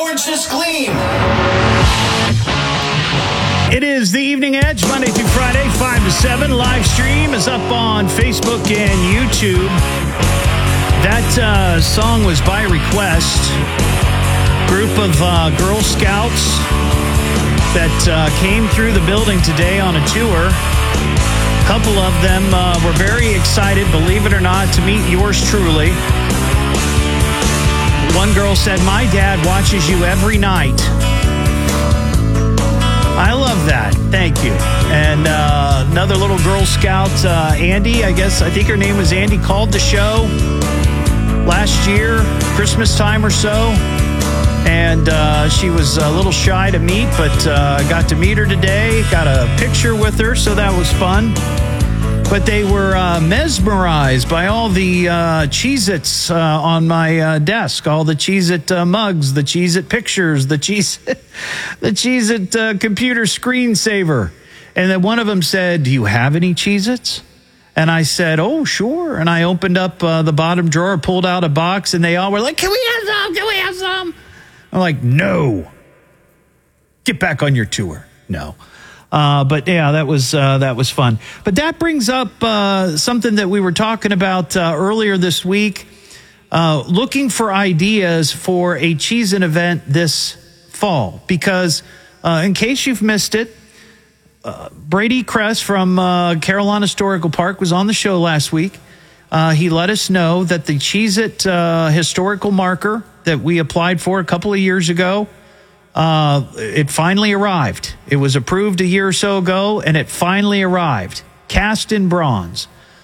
gorgeous gleam. It is the Evening Edge, Monday through Friday, 5 to 7. Live stream is up on Facebook and YouTube. That song was by request. Group of Girl Scouts that came through the building today on a tour. A couple of them were very excited, believe it or not, to meet yours truly. One girl said, "My dad watches you every night." I love that. Thank you. And another little Girl Scout, Andy, I think her name was Andy, called the show last year, Christmas time or so. And she was a little shy to meet, but got to meet her today, got a picture with her, so that was fun. But they were mesmerized by all the Cheez-Its on my desk, all the Cheez-It mugs, the Cheez-It pictures, the Cheez-It computer screensaver. And then one of them said, "Do you have any Cheez-Its?" And I said, "Oh, sure." And I opened up the bottom drawer, pulled out a box, and they all were like, "Can we have some? Can we have some?" I'm like, "No. Get back on your tour." No. But yeah, that was fun. But that brings up something that we were talking about earlier this week, looking for ideas for a Cheez-It event this fall. Because in case you've missed it, Brady Kress from Carolina Historical Park was on the show last week. He let us know that the Cheez-It historical marker that we applied for a couple of years ago, it finally arrived. It was approved a year or so ago, and it finally arrived, cast in bronze.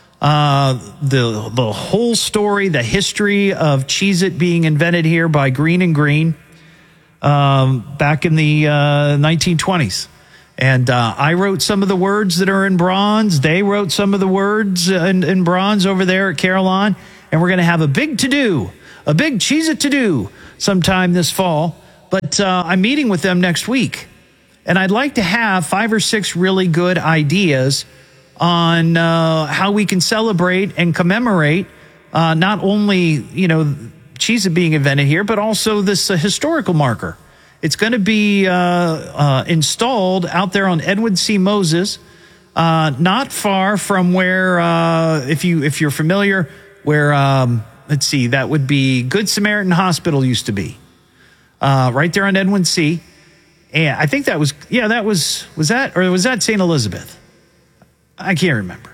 The whole story, the history of Cheez-It being invented here by Green and Green back in the 1920s. And I wrote some of the words that are in bronze. They wrote some of the words in bronze over there at Carolina. And we're going to have a big to-do, a big Cheez-It to-do sometime this fall. But I'm meeting with them next week, and I'd like to have 5 or 6 really good ideas on how we can celebrate and commemorate not only, Cheez-It being invented here, but also this historical marker. It's going to be installed out there on Edwin C. Moses, not far from where, if you're familiar, where let's see, that would be Good Samaritan Hospital used to be. Right there on Edwin C. And I think was that St. Elizabeth? I can't remember.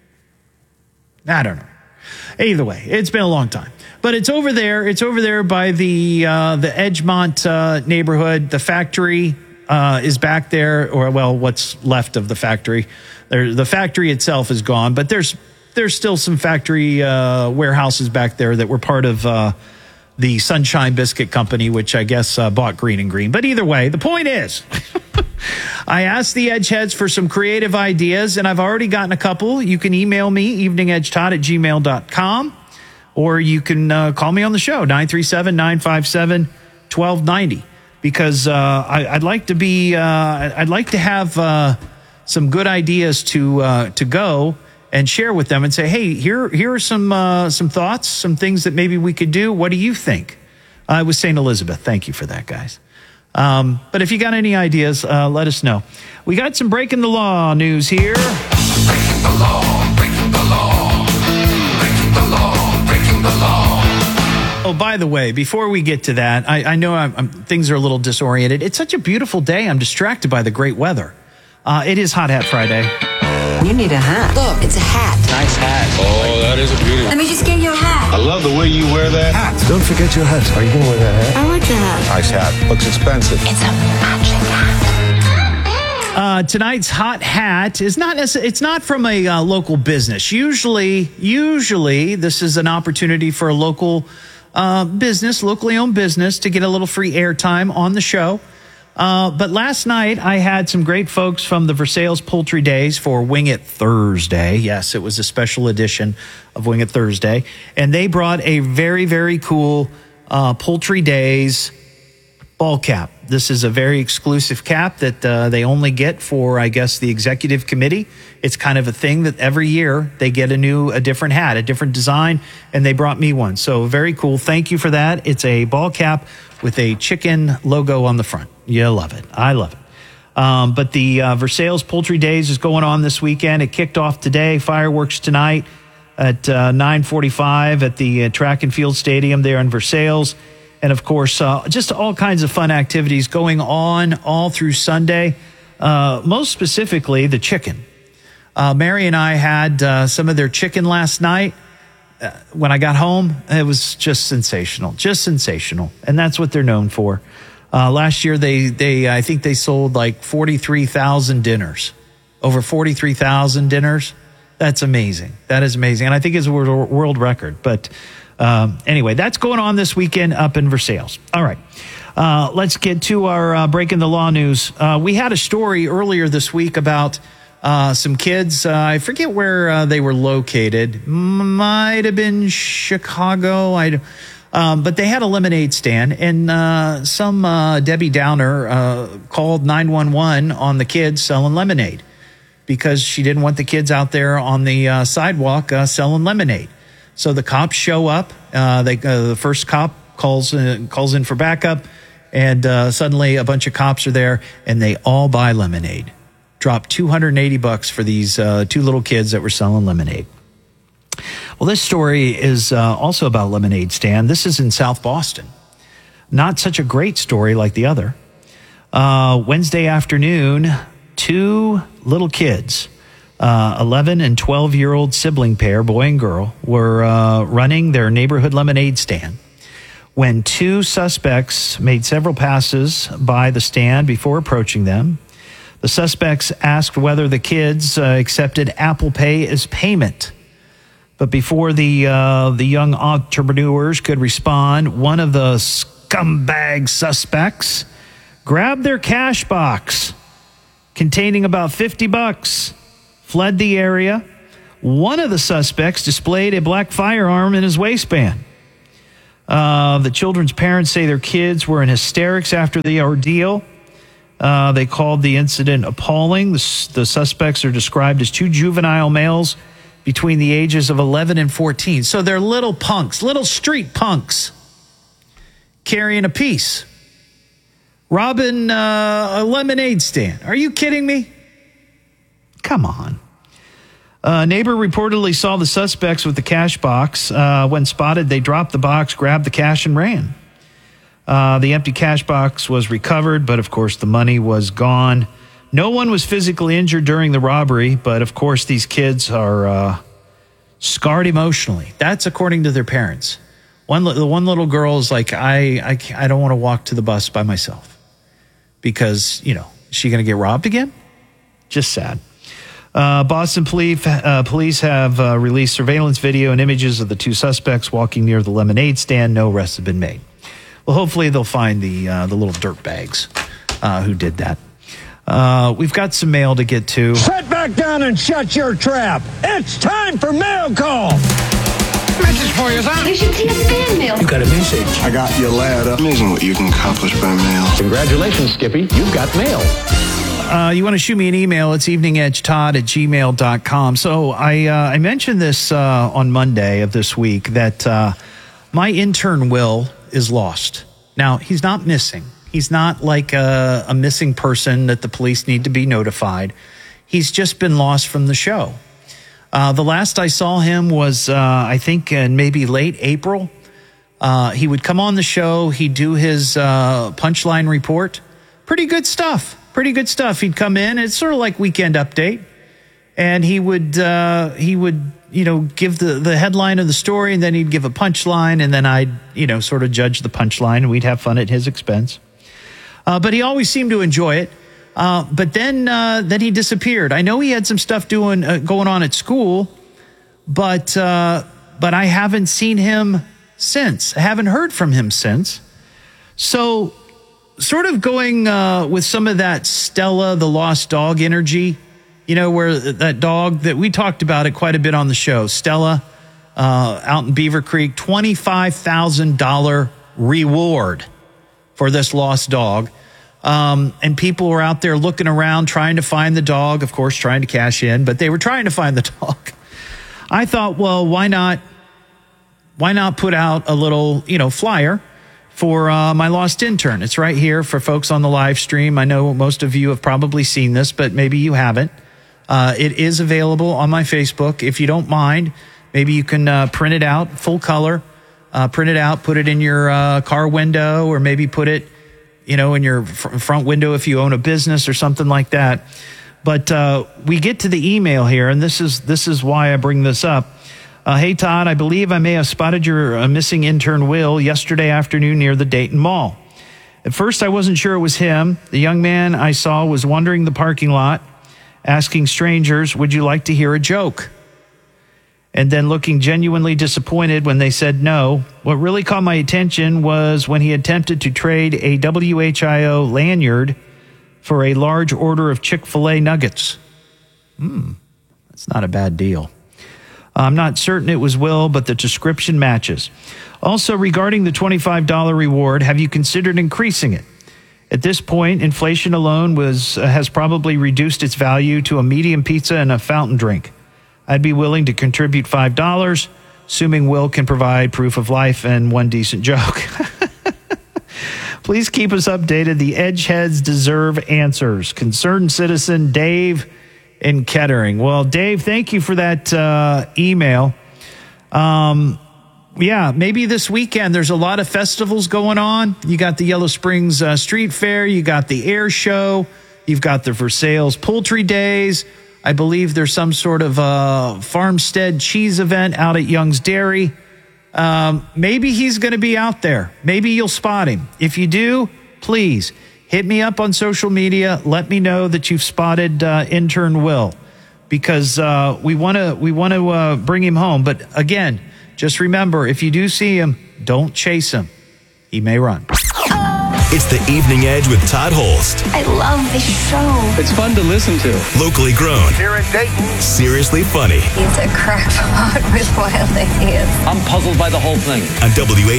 I don't know. Either way, it's been a long time. But it's over there. It's over there by the Edgemont neighborhood. The factory is back there, or what's left of the factory. The factory itself is gone, but there's still some factory warehouses back there that were part of the Sunshine Biscuit Company, which I guess bought Green and Green. But either way, the point is, I asked the Edgeheads for some creative ideas, and I've already gotten a couple. You can email me, eveningedgetodd@gmail.com, or you can call me on the show, 937-957-1290, because I'd like to have some good ideas to go and share with them and say, hey, here are some thoughts, some things that maybe we could do. What do you think? It was St. Elizabeth. Thank you for that, guys. But if you got any ideas, let us know. We got some Breaking the Law news here. Breaking the law, breaking the law, breaking the law, breaking the law. Oh, by the way, before we get to that, I know things are a little disoriented. It's such a beautiful day. I'm distracted by the great weather. It is Hot Hat Friday. You need a hat. Look, it's a hat. Nice hat. Oh, that is a beauty. Let me just get you a hat. I love the way you wear that hat. Don't forget your hat. Are you going to wear that hat? I like the hat. Nice hat. Looks expensive. It's a magic hat. Tonight's Hot Hat is it's not from a local business. Usually this is an opportunity for a local business, locally owned business, to get a little free airtime on the show. But last night, I had some great folks from the Versailles Poultry Days for Wing It Thursday. Yes, it was a special edition of Wing It Thursday. And they brought a very, very cool Poultry Days ball cap. This is a very exclusive cap that they only get for, I guess, the executive committee. It's kind of a thing that every year they get a different hat, a different design, and they brought me one. So very cool. Thank you for that. It's a ball cap with a chicken logo on the front. You love it. I love it. But the Versailles Poultry Days is going on this weekend. It kicked off today. Fireworks tonight at 9:45 at the track and field stadium there in Versailles. And, of course, just all kinds of fun activities going on all through Sunday. Most specifically, the chicken. Mary and I had some of their chicken last night. When I got home, it was just sensational. And that's what they're known for. Last year, I think they sold like 43,000 dinners. Over 43,000 dinners. That's amazing. That is amazing. And I think it's a world record. But anyway, that's going on this weekend up in Versailles. All right. Let's get to our Breaking the Law news. We had a story earlier this week about some kids. I forget where they were located. Might have been Chicago. But they had a lemonade stand, and some Debbie Downer called 911 on the kids selling lemonade because she didn't want the kids out there on the sidewalk selling lemonade. So the cops show up. The first cop calls in for backup, and suddenly a bunch of cops are there, and they all buy lemonade. Drop $280 for these two little kids that were selling lemonade. Well, this story is also about a lemonade stand. This is in South Boston. Not such a great story like the other. Wednesday afternoon, two little kids, 11 and 12-year-old sibling pair, boy and girl, were running their neighborhood lemonade stand when two suspects made several passes by the stand before approaching them. The suspects asked whether the kids accepted Apple Pay as payment. But before the young entrepreneurs could respond, one of the scumbag suspects grabbed their cash box containing about $50, fled the area. One of the suspects displayed a black firearm in his waistband. The children's parents say their kids were in hysterics after the ordeal. They called the incident appalling. The suspects are described as two juvenile males between the ages of 11 and 14. So they're little punks, little street punks, carrying a piece, robbing a lemonade stand. Are you kidding me? Come on. A neighbor reportedly saw the suspects with the cash box. When spotted, they dropped the box, grabbed the cash, and ran. The empty cash box was recovered, but of course the money was gone. No one was physically injured during the robbery, but of course these kids are scarred emotionally. That's according to their parents. The one little girl is like, I don't want to walk to the bus by myself because, is she going to get robbed again? Just sad. Boston police have released surveillance video and images of the two suspects walking near the lemonade stand. No arrests have been made. Well, hopefully they'll find the little dirt bags who did that. We've got some mail to get to. Sit back down and shut your trap. It's time for mail call. Message for you, son. You should see a fan mail. You got a message. I got your letter. Amazing what you can accomplish by mail. Congratulations, Skippy. You've got mail. You want to shoot me an email, it's eveningedgetodd@gmail.com. So I mentioned this on Monday of this week that my intern Will is lost. Now, he's not missing. He's not like a missing person that the police need to be notified. He's just been lost from the show. The last I saw him was, I think, in maybe late April. He would come on the show. He'd do his punchline report. Pretty good stuff. He'd come in. It's sort of like Weekend Update. And he would give the headline of the story, and then he'd give a punchline, and then I'd, sort of judge the punchline, and we'd have fun at his expense. But he always seemed to enjoy it. But then he disappeared. I know he had some stuff going on at school, but I haven't seen him since. I haven't heard from him since. So sort of going with some of that Stella the Lost Dog energy, where that dog that we talked about it quite a bit on the show, Stella, out in Beaver Creek, $25,000 reward for this lost dog. And people were out there looking around, trying to find the dog, of course, trying to cash in, but they were trying to find the dog. I thought, well, why not put out a little, flyer for my lost intern. It's right here for folks on the live stream. I know most of you have probably seen this, but maybe you haven't. It is available on my Facebook. If you don't mind, maybe you can print it out, full color, print it out, put it in your car window, or maybe put it, in your front window if you own a business or something like that. But we get to the email here, and this is why I bring this up. Hey, Todd, I believe I may have spotted your missing intern, Will, yesterday afternoon near the Dayton Mall. At first, I wasn't sure it was him. The young man I saw was wandering the parking lot, asking strangers, would you like to hear a joke? And then looking genuinely disappointed when they said no. What really caught my attention was when he attempted to trade a WHIO lanyard for a large order of Chick-fil-A nuggets. That's not a bad deal. I'm not certain it was Will, but the description matches. Also, regarding the $25 reward, have you considered increasing it? At this point, inflation alone has probably reduced its value to a medium pizza and a fountain drink. I'd be willing to contribute $5, assuming Will can provide proof of life and one decent joke. Please keep us updated. The Edgeheads deserve answers. Concerned citizen Dave in Kettering. Well, Dave, thank you for that email. Yeah, maybe this weekend there's a lot of festivals going on. You got the Yellow Springs Street Fair. You got the Air Show. You've got the Versailles Poultry Days. I believe there's some sort of farmstead cheese event out at Young's Dairy. Maybe he's going to be out there. Maybe you'll spot him. If you do, please hit me up on social media. Let me know that you've spotted intern Will, because we want to bring him home. But again, just remember, if you do see him, don't chase him. He may run. It's the Evening Edge with Todd Holst. I love this show. It's fun to listen to. Locally grown. Here in Dayton. Seriously funny. He's a crackpot with wild ideas. I'm puzzled by the whole thing. On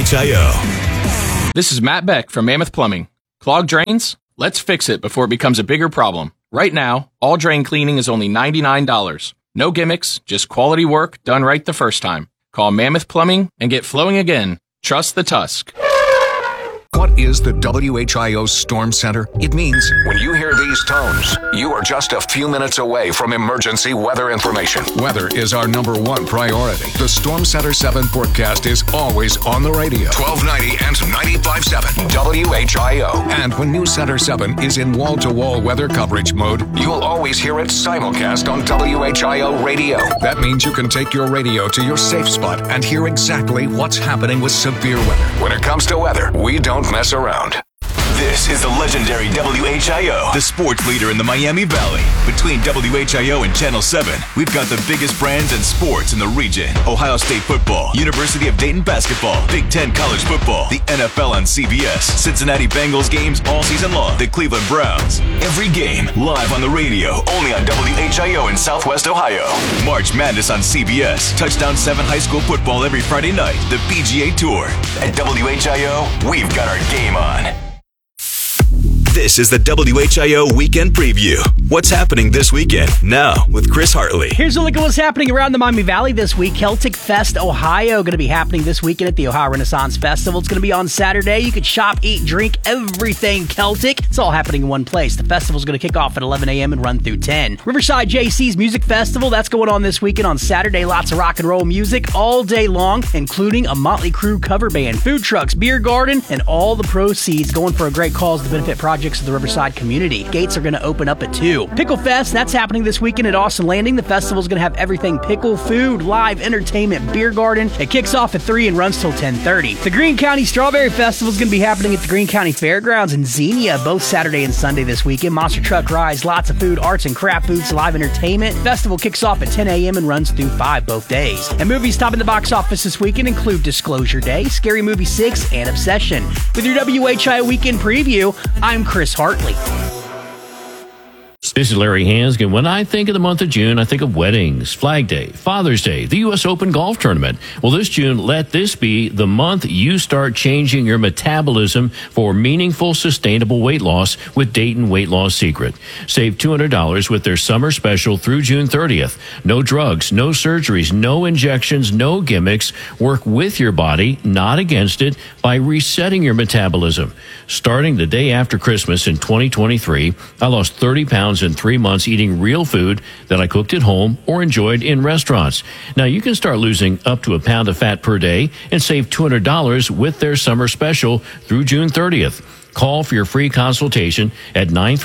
WHIO. This is Matt Beck from Mammoth Plumbing. Clogged drains? Let's fix it before it becomes a bigger problem. Right now, all drain cleaning is only $99. No gimmicks, just quality work done right the first time. Call Mammoth Plumbing and get flowing again. Trust the Tusk. What is the WHIO Storm Center? It means When you hear these tones, you are just a few minutes away from emergency weather information. weather is our #1 priority. The Storm Center 7 forecast is always on the radio. 1290 and 95.7 WHIO. And when News Center 7 is in wall-to-wall weather coverage mode, You'll always hear it simulcast on WHIO radio. that means you can take your radio to your safe spot and hear exactly what's happening with severe weather. When it comes to weather, we don't mess around. This is the legendary WHIO, the sports leader in the Miami Valley. Between WHIO and Channel 7, we've got the biggest brands and sports in the region. Ohio State football, University of Dayton basketball, Big Ten college football, the NFL on CBS, Cincinnati Bengals games all season long, the Cleveland Browns. Every game live on the radio, only on WHIO in Southwest Ohio. March Madness on CBS, Touchdown 7 high school football every Friday night, the PGA Tour. At WHIO, we've got our game on. This is the WHIO Weekend Preview. What's happening this weekend? Now with Chris Hartley. Here's a look at what's happening around the Miami Valley this week. Celtic Fest Ohio going to be happening this weekend at the Ohio Renaissance Festival. It's going to be on Saturday. You can shop, eat, drink, everything Celtic. It's all happening in one place. The festival's going to kick off at 11 a.m. and run through 10. Riverside JC's Music Festival, that's going on this weekend on Saturday. Lots of rock and roll music all day long, including a Motley Crue cover band, food trucks, beer garden, and all the proceeds going for a great cause to benefit projects of the Riverside community. Gates are going to open up at 2. Pickle Fest, that's happening this weekend at Austin Landing. The festival is going to have everything pickle, food, live entertainment, beer garden. It kicks off at 3 and runs till 10:30. The Greene County Strawberry Festival is going to be happening at the Greene County Fairgrounds in Xenia, both Saturday and Sunday this weekend. Monster truck rides, lots of food, arts and craft booths, live entertainment. Festival kicks off at 10 a.m. and runs through 5 both days. And movies topping the box office this weekend include Disclosure Day, Scary Movie 6, and Obsession. With your WHIO Weekend Preview, I'm Chris Hartley. This is Larry Hanskin. When I think of the month of June, I think of weddings, Flag Day, Father's Day, the U.S. Open Golf Tournament. Well, this June, let this be the month you start changing your metabolism for meaningful, sustainable weight loss with Dayton Weight Loss Secret. Save $200 with their summer special through June 30th. No drugs, no surgeries, no injections, no gimmicks. Work with your body, not against it, by resetting your metabolism. Starting the day after Christmas in 2023, I lost 30 pounds in 3 months eating real food that I cooked at home or enjoyed in restaurants. Now you can start losing up to a pound of fat per day and save $200 with their summer special through June 30th. Call for your free consultation at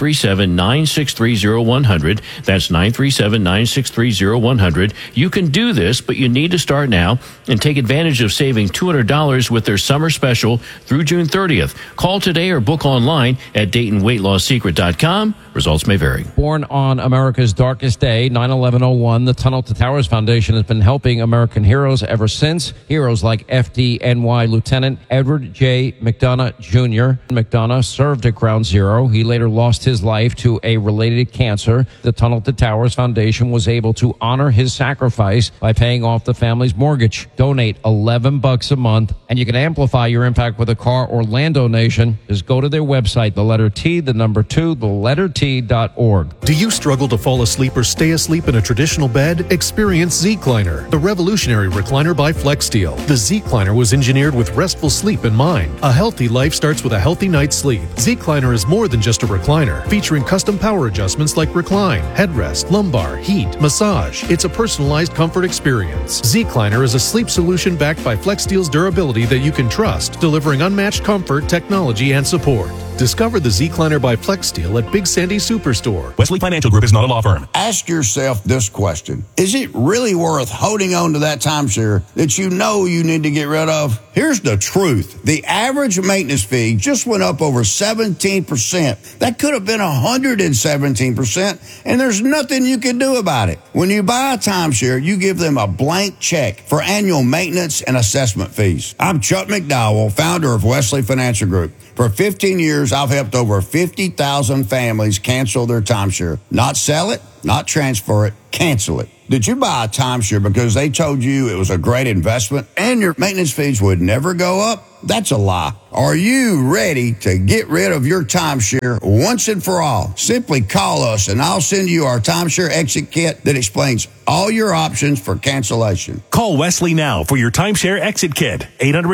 937-963-0100. That's 937-963-0100. You can do this, but you need to start now and take advantage of saving $200 with their summer special through June 30th. Call today or book online at DaytonWeightLossSecret.com. Results may vary. Born on America's darkest day, 9/11/01, the Tunnel to Towers Foundation has been helping American heroes ever since. Heroes like FDNY Lieutenant Edward J. McDonough Jr. McDonough served at Ground Zero. He later lost his life to a related cancer. The Tunnel to Towers Foundation was able to honor his sacrifice by paying off the family's mortgage. Donate $11 a month, and you can amplify your impact with a car or land donation. Just go to their website, the letter T, the number 2, the letter T.org. Do you struggle to fall asleep or stay asleep in a traditional bed? Experience Zecliner, the revolutionary recliner by FlexSteel. The Zecliner was engineered with restful sleep in mind. A healthy life starts with a healthy night's sleep. Zecliner is more than just a recliner, featuring custom power adjustments like recline, headrest, lumbar, heat, massage. It's a personalized comfort experience. Zecliner is a sleep solution backed by FlexSteel's durability that you can trust, delivering unmatched comfort, technology, and support. Discover the Zecliner by FlexSteel at Big Sandy Superstore. Wesley Financial Group is not a law firm. Ask yourself this question. Is it really worth holding on to that timeshare that you know you need to get rid of? Here's the truth. The average maintenance fee just went up over 17%. That could have been 117%, and there's nothing you can do about it. When you buy a timeshare, you give them a blank check for annual maintenance and assessment fees. I'm Chuck McDowell, founder of Wesley Financial Group. For 15 years, I've helped over 50,000 families cancel their timeshare. Not sell it, not transfer it, cancel it. Did you buy a timeshare because they told you it was a great investment and your maintenance fees would never go up? That's a lie. Are you ready to get rid of your timeshare once and for all? Simply call us and I'll send you our timeshare exit kit that explains all your options for cancellation. Call Wesley now for your timeshare exit kit.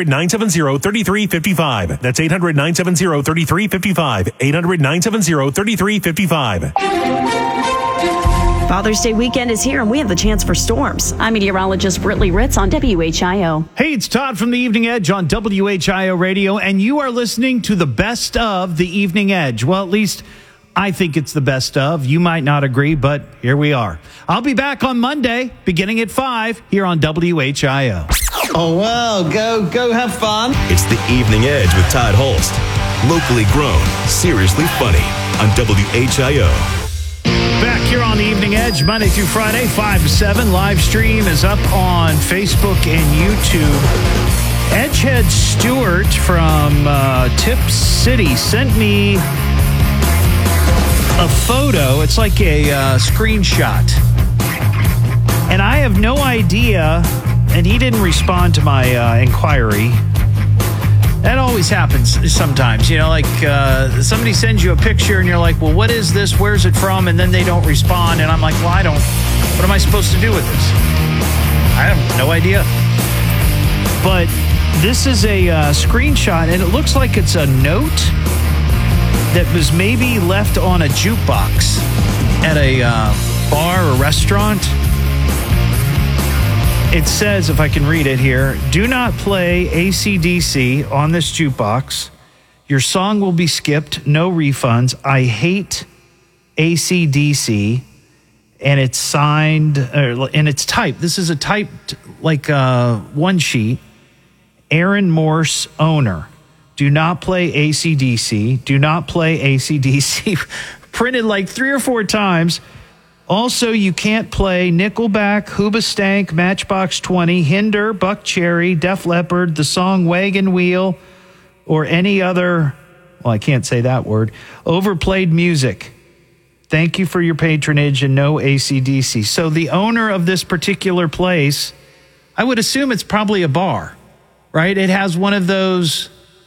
800-970-3355. That's 800-970-3355. 800-970-3355. Father's Day weekend is here, and we have the chance for storms. I'm meteorologist Brittany Ritz on WHIO. Hey, it's Todd from the Evening Edge on WHIO Radio, and you are listening to the best of the Evening Edge. Well, at least I think it's the best of. You might not agree, but here we are. I'll be back on Monday, beginning at 5, here on WHIO. Oh, well, go have fun. It's the Evening Edge with Todd Holst. Locally grown, seriously funny on WHIO. Back here on the Evening Edge, Monday through Friday, 5 to 7. Live stream is up on Facebook and YouTube. Edgehead Stewart from Tip City sent me a photo. It's like a screenshot. And I have no idea, and he didn't respond to my inquiry. That always happens sometimes, you know, like somebody sends you a picture and you're like, well, what is this? Where's it from? And then they don't respond. And I'm like, well, what am I supposed to do with this? I have no idea. But this is a screenshot, and it looks like it's a note that was maybe left on a jukebox at a bar or restaurant. It says, if I can read it here, do not play AC/DC on this jukebox. Your song will be skipped. No refunds. I hate AC/DC. And it's signed, and it's typed. This is a typed, like one sheet. Aaron Morse, owner. Do not play AC/DC. Do not play AC/DC. Printed like 3 or 4 times. Also, you can't play Nickelback, Hoobastank, Matchbox 20, Hinder, Buck Cherry, Def Leppard, the song Wagon Wheel, or any other, well, I can't say that word, overplayed music. Thank you for your patronage and no AC/DC. So the owner of this particular place, I would assume it's probably a bar, right? It has one of those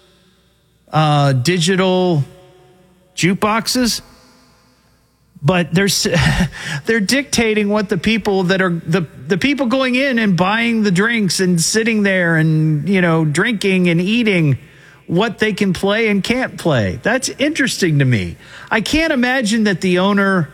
digital jukeboxes, but they're dictating what the people that are the people going in and buying the drinks and sitting there and, drinking and eating, what they can play and can't play. That's interesting to me. I can't imagine that the owner,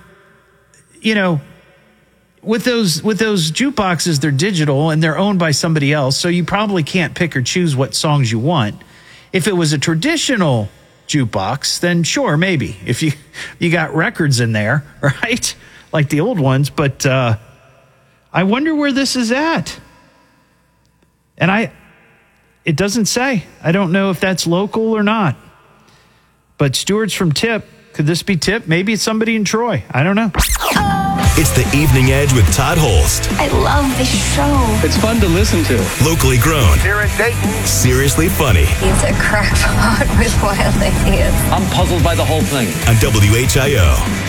with those jukeboxes, they're digital and they're owned by somebody else, so you probably can't pick or choose what songs you want. If it was a traditional jukebox, then sure, maybe. If you got records in there, right? Like the old ones, but I wonder where this is at. And it doesn't say. I don't know if that's local or not. But Stewart's from Tip. Could this be Tip? Maybe it's somebody in Troy. I don't know. It's the Evening Edge with Todd Holst. I love this show. It's fun to listen to. Locally grown. Here in Dayton. Seriously funny. He's a crackpot with wild ideas. I'm puzzled by the whole thing. On WHIO.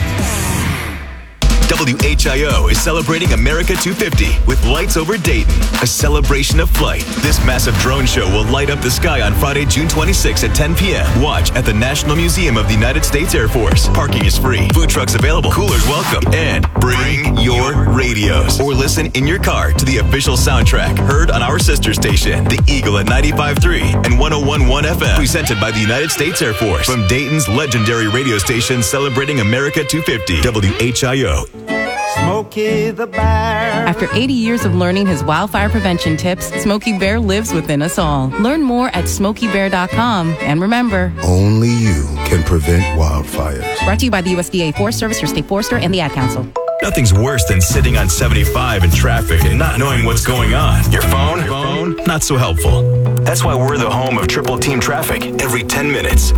WHIO is celebrating America 250 with Lights Over Dayton, a celebration of flight. This massive drone show will light up the sky on Friday, June 26 at 10 p.m. Watch at the National Museum of the United States Air Force. Parking is free. Food trucks available. Coolers welcome. And bring your radios. Or listen in your car to the official soundtrack heard on our sister station, The Eagle at 95.3 and 101.1 FM. Presented by the United States Air Force. From Dayton's legendary radio station celebrating America 250. WHIO. Smokey the Bear. After 80 years of learning his wildfire prevention tips, Smokey Bear lives within us all. Learn more at SmokeyBear.com. And remember, Only you can prevent wildfires. brought to you by the USDA Forest Service, your state forester, and the Ad Council. Nothing's worse than sitting on 75 in traffic and not knowing what's going on. Your phone? Not so helpful. That's why we're the home of Triple Team Traffic every 10 minutes.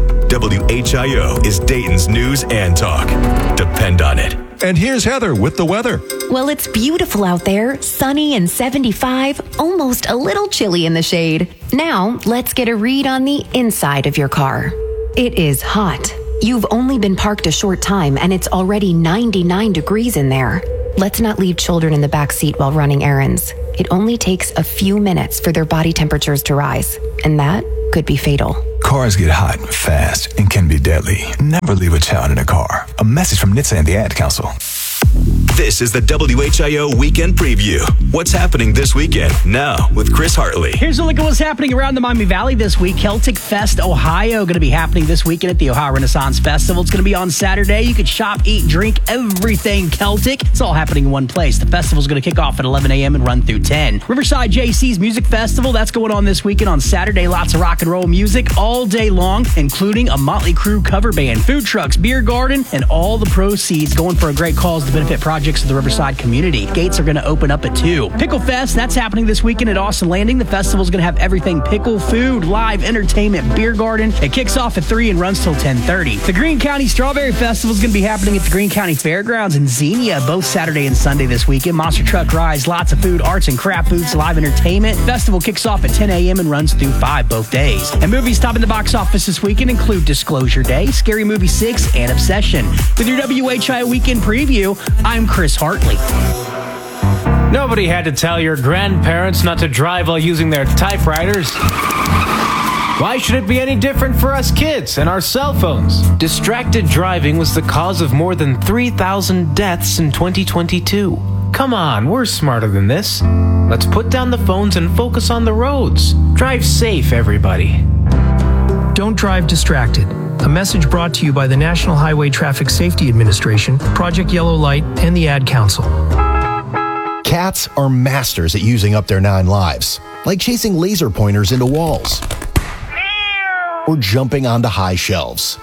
WHIO is Dayton's news and talk. Depend on it. And here's Heather with the weather. Well, it's beautiful out there, sunny and 75, almost a little chilly in the shade. Now, let's get a read on the inside of your car. It is hot. You've only been parked a short time and it's already 99 degrees in there. Let's not leave children in the back seat while running errands. It only takes a few minutes for their body temperatures to rise, and that could be fatal. Cars get hot fast and can be deadly. Never leave a child in a car. A message from NHTSA and the Ad Council. This is the WHIO Weekend Preview. What's happening this weekend? Now with Chris Hartley. Here's a look at what's happening around the Miami Valley this week. Celtic Fest Ohio going to be happening this weekend at the Ohio Renaissance Festival. It's going to be on Saturday. You can shop, eat, drink, everything Celtic. It's all happening in one place. The festival's going to kick off at 11 a.m. and run through 10. Riverside JC's Music Festival, that's going on this weekend on Saturday. Lots of rock and roll music all day long, including a Motley Crue cover band, food trucks, beer garden, and all the proceeds going for a great cause to benefit projects of the Riverside community. Gates are going to open up at 2. Pickle Fest, that's happening this weekend at Austin Landing. The festival's going to have everything pickle, food, live entertainment, beer garden. It kicks off at 3 and runs till 10:30. The Greene County Strawberry Festival is going to be happening at the Greene County Fairgrounds in Xenia, both Saturday and Sunday this weekend. Monster truck rides, lots of food, arts and craft booths, live entertainment. Festival kicks off at 10 a.m. and runs through 5 both days. And movies topping the box office this weekend include Disclosure Day, Scary Movie 6, and Obsession. With your WHIO Weekend Preview, I'm Chris Hartley. Nobody had to tell your grandparents not to drive while using their typewriters. Why should it be any different for us kids and our cell phones? Distracted driving was the cause of more than 3,000 deaths in 2022. Come on, we're smarter than this. Let's put down the phones and focus on the roads. Drive safe, everybody. Don't drive distracted. A message brought to you by the National Highway Traffic Safety Administration, Project Yellow Light, and the Ad Council. Cats are masters at using up their 9 lives, like chasing laser pointers into walls or jumping onto high shelves.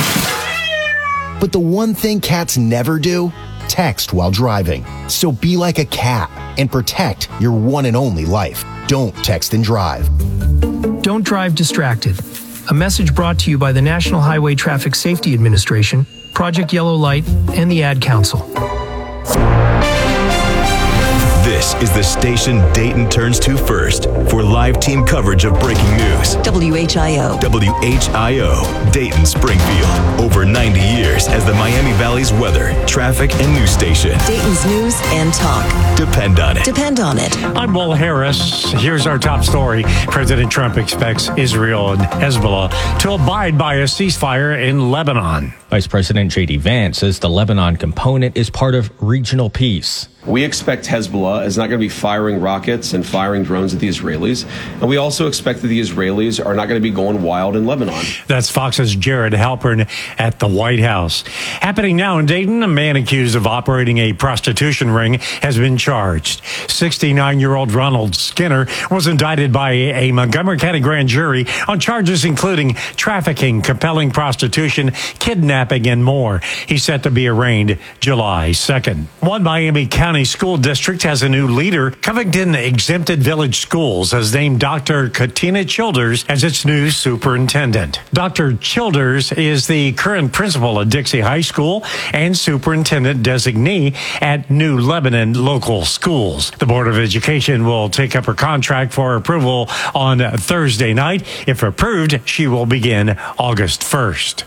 But the one thing cats never do, text while driving. So be like a cat and protect your one and only life. Don't text and drive. Don't drive distracted. A message brought to you by the National Highway Traffic Safety Administration, Project Yellow Light, and the Ad Council. This is the station Dayton turns to first for live team coverage of breaking news. WHIO. WHIO, Dayton, Springfield. Over 90 years as the Miami Valley's weather, traffic, and news station. Dayton's news and talk. Depend on it. Depend on it. I'm Will Harris. Here's our top story. President Trump expects Israel and Hezbollah to abide by a ceasefire in Lebanon. Vice President J.D. Vance says the Lebanon component is part of regional peace. We expect Hezbollah is not going to be firing rockets and firing drones at the Israelis. And we also expect that the Israelis are not going to be going wild in Lebanon. That's Fox's Jared Halpern at the White House. Happening now in Dayton, a man accused of operating a prostitution ring has been charged. 69-year-old Ronald Skinner was indicted by a Montgomery County grand jury on charges including trafficking, compelling prostitution, kidnapping, and more. He's set to be arraigned July 2nd. One Miami County School District has a new leader. Covington Exempted Village Schools has named Dr. Katina Childers as its new superintendent. Dr. Childers is the current principal at Dixie High School and superintendent designee at New Lebanon Local Schools. The Board of Education will take up her contract for approval on Thursday night. If approved, she will begin August 1st.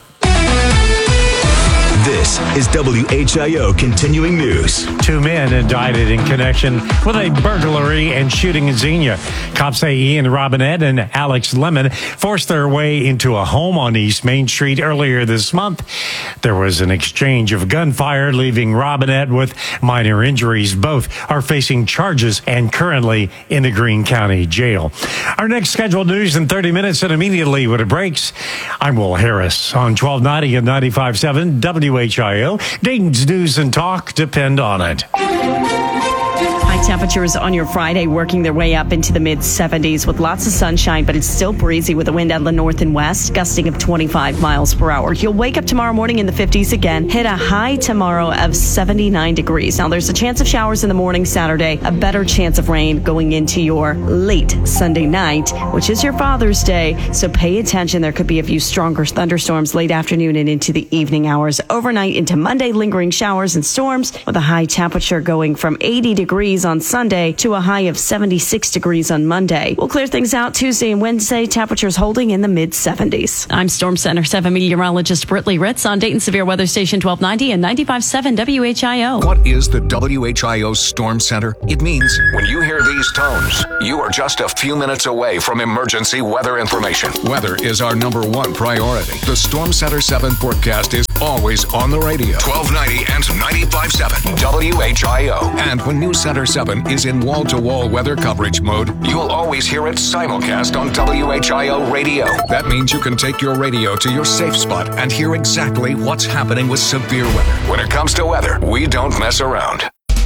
This is WHIO Continuing News. 2 men indicted in connection with a burglary and shooting in Xenia. Cops say Ian Robinette and Alex Lemon forced their way into a home on East Main Street earlier this month. There was an exchange of gunfire, leaving Robinette with minor injuries. Both are facing charges and currently in the Greene County Jail. Our next scheduled news in 30 minutes and immediately when it breaks. I'm Will Harris on 1290 and 95.7 WHIO. Dayton's news and talk depend on it. High temperatures on your Friday working their way up into the mid-70s with lots of sunshine, but it's still breezy with a wind out of the north and west, gusting of 25 miles per hour. You'll wake up tomorrow morning in the 50s again, hit a high tomorrow of 79 degrees. Now, there's a chance of showers in the morning Saturday, a better chance of rain going into your late Sunday night, which is your Father's Day. So pay attention. There could be a few stronger thunderstorms late afternoon and into the evening hours. Overnight into Monday, lingering showers and storms with a high temperature going from 80 degrees on Sunday to a high of 76 degrees on Monday. We'll clear things out Tuesday and Wednesday, temperatures holding in the mid-70s. I'm Storm Center 7 meteorologist Britley Ritz on Dayton Severe Weather Station 1290 and 95.7 WHIO. What is the WHIO Storm Center? It means when you hear these tones, you are just a few minutes away from emergency weather information. Weather is our #1 priority. The Storm Center 7 forecast is always on the radio. 1290 and 95.7 WHIO. And when News Center 7 is in wall-to-wall weather coverage mode, you'll always hear it simulcast on WHIO radio. That means you can take your radio to your safe spot and hear exactly what's happening with severe weather. When it comes to weather, we don't mess around.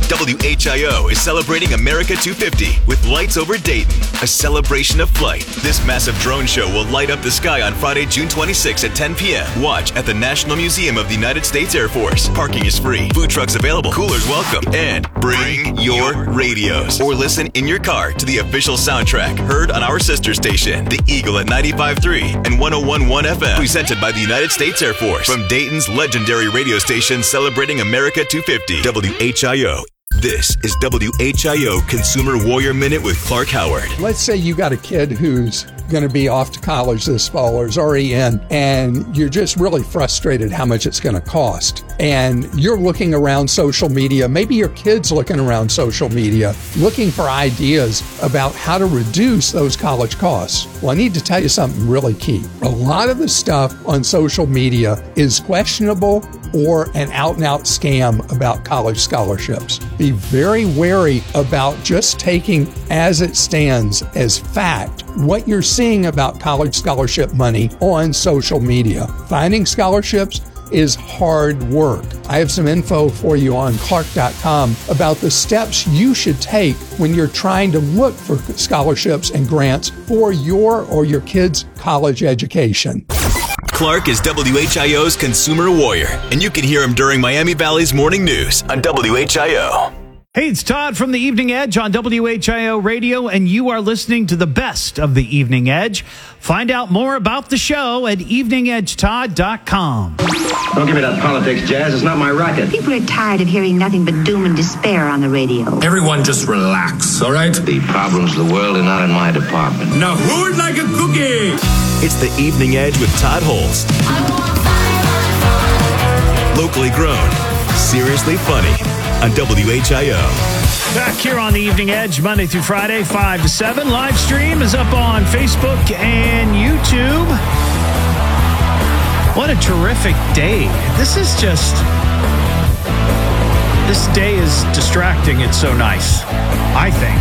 WHIO is celebrating America 250 with Lights Over Dayton, a celebration of flight. This massive drone show will light up the sky on Friday, June 26 at 10 p.m. Watch at the National Museum of the United States Air Force. Parking is free, food trucks available, coolers welcome, and bring your radios. Or listen in your car to the official soundtrack heard on our sister station, The Eagle at 95.3 and 101.1 FM. Presented by the United States Air Force. From Dayton's legendary radio station celebrating America 250, WHIO. This is WHIO Consumer Warrior Minute with Clark Howard. Let's say you got a kid who's going to be off to college this fall or is already in, and you're just really frustrated how much it's going to cost. And you're looking around social media, maybe your kid's looking around social media, looking for ideas about how to reduce those college costs. Well, I need to tell you something really key. A lot of the stuff on social media is questionable or an out-and-out scam about college scholarships. Be very wary about just taking as it stands as fact what you're seeing about college scholarship money on social media. Finding scholarships is hard work. I have some info for you on Clark.com about the steps you should take when you're trying to look for scholarships and grants for your or your kid's college education. Clark is WHIO's consumer warrior, and you can hear him during Miami Valley's morning news on WHIO. Hey, it's Todd from the Evening Edge on WHIO Radio, and you are listening to the best of the Evening Edge. Find out more about the show at eveningedgetodd.com. Don't give me that politics, Jazz. It's not my racket. People are tired of hearing nothing but doom and despair on the radio. Everyone just relax, all right? The problems of the world are not in my department. Now who'd like a cookie? It's the Evening Edge with Todd Holst. Locally grown, seriously funny on WHIO. Back here on the Evening Edge, Monday through Friday, 5 to 7. Live stream is up on Facebook and YouTube. What a terrific day. This day is distracting. It's so nice, I think.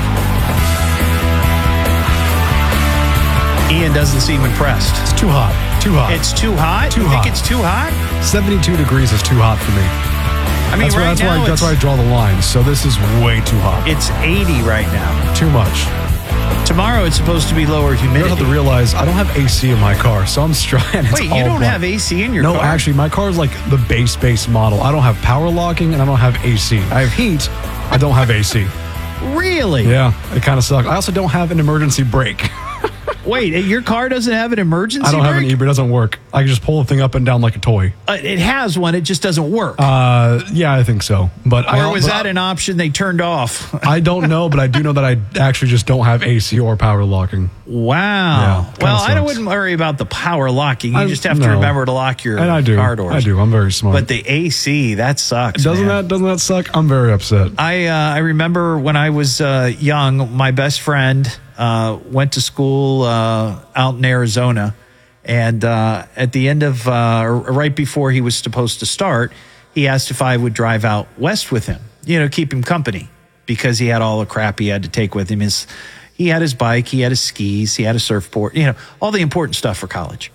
Ian doesn't seem impressed. It's too hot. Too hot. It's too hot? Too you hot. think it's too hot? 72 degrees is too hot for me. I mean, that's where I draw the line. So this is way too hot. It's 80 right now. Too much. Tomorrow it's supposed to be lower humidity. You have to realize I don't have AC in my car, so I'm struggling. Wait, you don't have AC in your car? No, actually, my car is like the base model. I don't have power locking and I don't have AC. I have heat. I don't have AC. Really? Yeah, it kind of sucks. I also don't have an emergency brake. Wait, your car doesn't have an emergency brake? I don't have an e-brake. It doesn't work. I can just pull the thing up and down like a toy. It has one. It just doesn't work. Yeah, I think so. But was that an option they turned off? I don't know, but I do know that I actually just don't have AC or power locking. Wow. Yeah, well, I wouldn't worry about the power locking. You just have to remember to lock your car doors. I do. I'm very smart. But the AC, that sucks. Doesn't that suck? I'm very upset. I remember when I was young, my best friend went to school out in Arizona, and at the end of right before he was supposed to start, he asked if I would drive out west with him, keep him company, because he had all the crap he had to take with him. He had his bike, he had his skis, he had a surfboard, all the important stuff for college.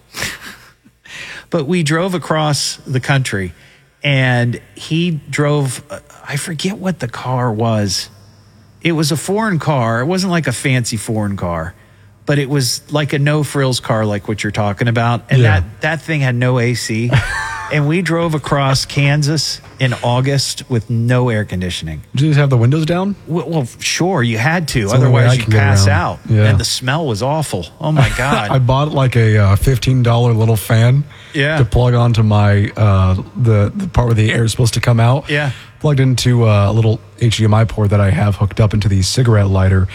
But we drove across the country, and he drove, I forget what the car was. It was a foreign car. It wasn't like a fancy foreign car, but it was like a no-frills car like what you're talking about. And that thing had no AC. And we drove across Kansas in August with no air conditioning. Did you just have the windows down? Well, sure, you had to. It's the only way Otherwise, I you'd can get pass around. out. Yeah. And the smell was awful. Oh, my God. I bought like a $15 little fan to plug onto my the part where the air is supposed to come out. Yeah. Plugged into a little HDMI port that I have hooked up into the cigarette lighter.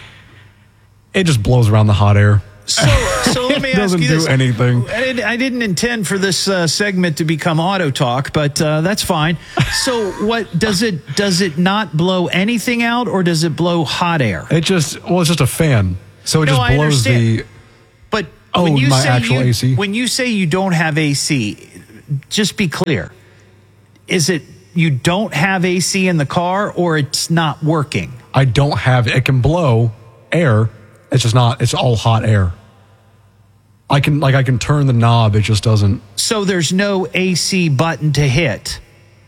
It just blows around the hot air. So let me ask doesn't you do this. anything. I didn't intend for this segment to become auto talk, but that's fine. So what does it not blow anything out, or does it blow hot air? It's just a fan. So it just I blows understand. the But my actual AC. When you say you don't have AC, just be clear. Is it you don't have AC in the car, or it's not working? I don't have it. It can blow air. It's just not. It's all hot air. I can turn the knob. It just doesn't. So there's no AC button to hit.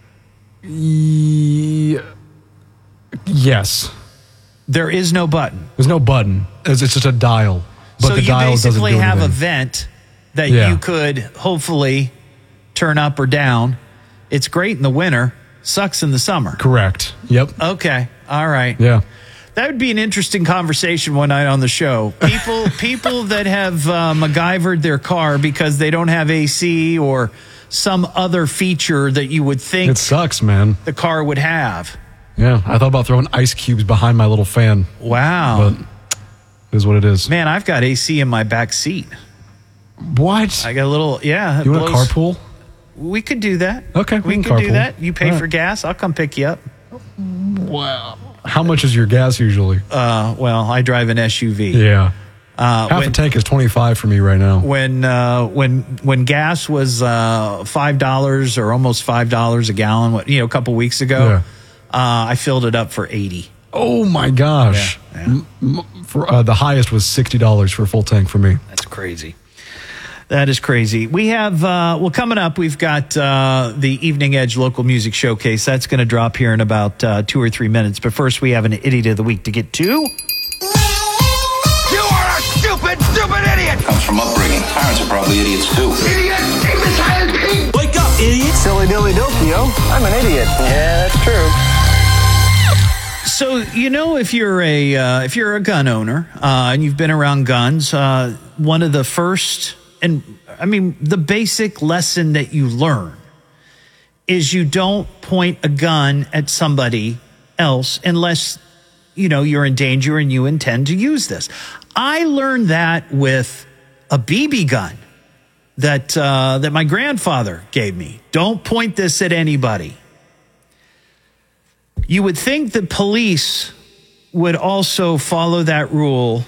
Yes. There is no button. There's no button. It's just a dial. But so the you dial basically doesn't do have anything. a vent that you could hopefully turn up or down. It's great in the winter. Sucks in the summer. Correct. Yep. Okay. All right. Yeah. That would be an interesting conversation one night on the show. People that have MacGyvered their car because they don't have AC or some other feature that you would think it sucks, man. The car would have. Yeah, I thought about throwing ice cubes behind my little fan. Wow. But it is what it is. Man, I've got AC in my back seat. What? I got a little, yeah. You want to carpool? We could do that. Okay, we could carpool. do that. You pay All for gas. I'll come pick you up. Wow. How much is your gas usually? Well, I drive an SUV. Yeah. Half a tank is $25 for me right now. When gas was $5 or almost $5 a gallon, a couple weeks ago, I filled it up for $80. Oh my gosh! Yeah. For the highest was $60 for a full tank for me. That's crazy. That is crazy. We have, coming up, we've got the Evening Edge Local Music Showcase. That's going to drop here in about 2 or 3 minutes. But first, we have an Idiot of the Week to get to. You are a stupid, stupid idiot! Comes from upbringing. Parents are probably idiots too. Idiot! Wake up, idiot! Silly dilly dopey, yo. I'm an idiot. Yeah, that's true. So, if you're a gun owner and you've been around guns, one of the first, the basic lesson that you learn is you don't point a gun at somebody else unless, you're in danger and you intend to use this. I learned that with a BB gun that my grandfather gave me. Don't point this at anybody. You would think that police would also follow that rule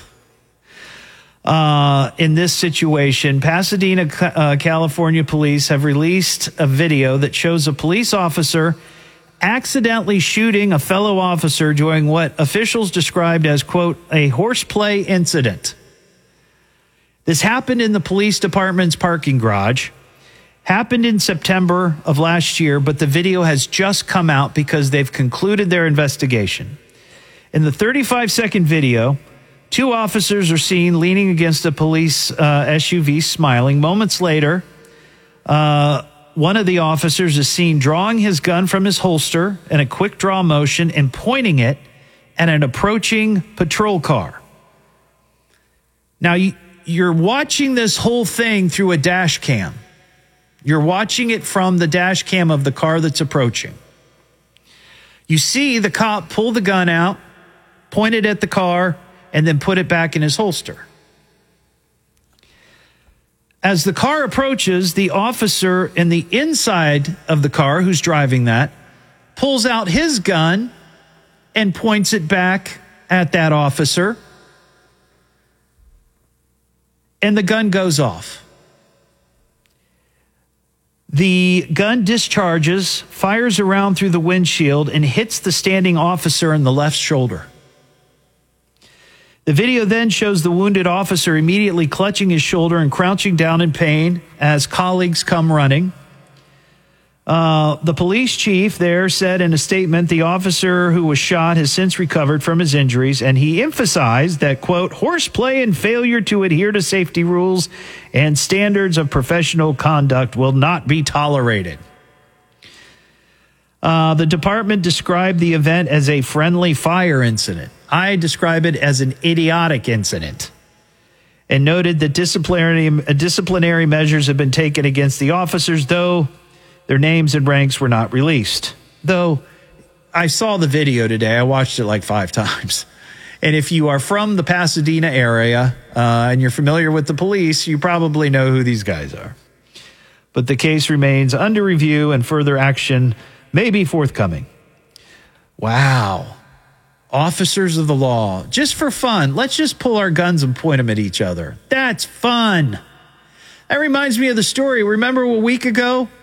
in this situation. Pasadena, California police have released a video that shows a police officer accidentally shooting a fellow officer during what officials described as, quote, a horseplay incident. This happened in the police department's parking garage. Happened in September of last year, but the video has just come out because they've concluded their investigation. In the 35-second video, two officers are seen leaning against a police SUV smiling. Moments later, one of the officers is seen drawing his gun from his holster in a quick draw motion and pointing it at an approaching patrol car. Now, you're watching this whole thing through a dash cam. You're watching it from the dash cam of the car that's approaching. You see the cop pull the gun out, point it at the car, and then put it back in his holster. As the car approaches, the officer in the inside of the car who's driving that pulls out his gun and points it back at that officer. And the gun goes off. The gun discharges, fires around through the windshield, and hits the standing officer in the left shoulder. The video then shows the wounded officer immediately clutching his shoulder and crouching down in pain as colleagues come running. The police chief there said in a statement, the officer who was shot has since recovered from his injuries, and he emphasized that, quote, horseplay and failure to adhere to safety rules and standards of professional conduct will not be tolerated. The department described the event as a friendly fire incident. I describe it as an idiotic incident, and noted that disciplinary measures have been taken against the officers, though their names and ranks were not released. Though I saw the video today. I watched it like 5 times. And if you are from the Pasadena area and you're familiar with the police, you probably know who these guys are. But the case remains under review and further action may be forthcoming. Wow. Officers of the law. Just for fun, let's just pull our guns and point them at each other. That's fun. That reminds me of the story. Remember a week ago